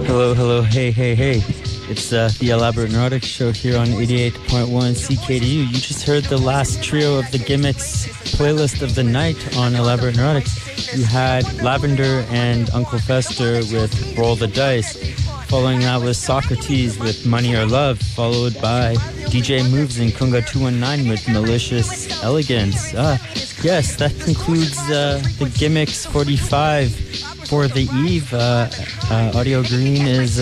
Hello, hello, hey, hey, hey. It's the Elaborate Neurotics Show here on 88.1 CKDU. You just heard the last trio of the Gimmicks playlist of the night on Elaborate Neurotics. You had Lavender and Uncle Fester with Roll the Dice. Following that was Socrates with Money or Love, followed by DJ Moves and Kunga 219 with Malicious Elegance. Yes, that concludes the Gimmicks 45 for the eve. Audio Green is